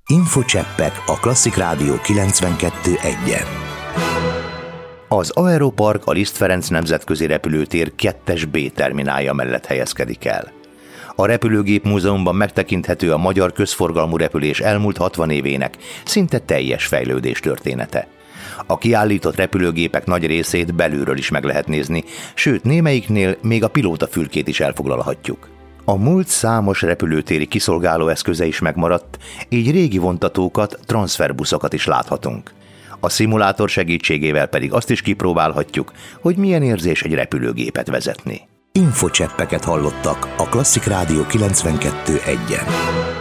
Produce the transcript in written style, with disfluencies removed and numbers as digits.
Infocseppek a Klasszik Rádió 92.1-en. Az Aeropark a Liszt Ferenc nemzetközi repülőtér 2-es B terminálja mellett helyezkedik el. A Repülőgép Múzeumban megtekinthető a magyar közforgalmú repülés elmúlt 60 évének szinte teljes fejlődés története. A kiállított repülőgépek nagy részét belülről is meg lehet nézni, sőt némelyiknél még a pilótafülkét is elfoglalhatjuk. A múlt számos repülőtéri kiszolgáló eszköze is megmaradt, így régi vontatókat, transferbuszokat is láthatunk. A szimulátor segítségével pedig azt is kipróbálhatjuk, hogy milyen érzés egy repülőgépet vezetni. Infocseppeket hallottak a Klasszik Rádió 92.1-en.